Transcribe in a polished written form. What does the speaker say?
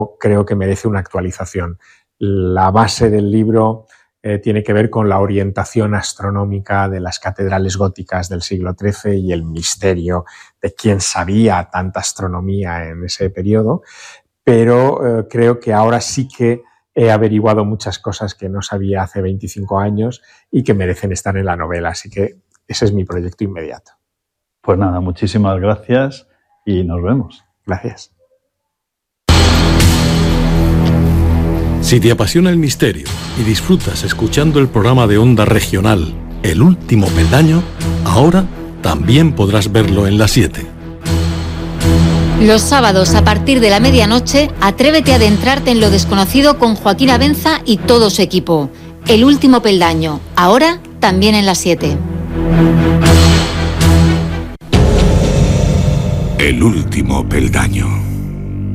creo que merece una actualización. La base del libro tiene que ver con la orientación astronómica de las catedrales góticas del siglo XIII y el misterio de quién sabía tanta astronomía en ese periodo, pero creo que ahora sí que he averiguado muchas cosas que no sabía hace 25 años y que merecen estar en la novela, así que ese es mi proyecto inmediato. Pues nada, muchísimas gracias y nos vemos. Gracias. Si te apasiona el misterio y disfrutas escuchando el programa de Onda Regional El Último Peldaño, ahora también podrás verlo en La 7. Los sábados a partir de la medianoche, atrévete a adentrarte en lo desconocido con Joaquín Abenza y todo su equipo. El Último Peldaño, ahora también en La 7. El Último Peldaño.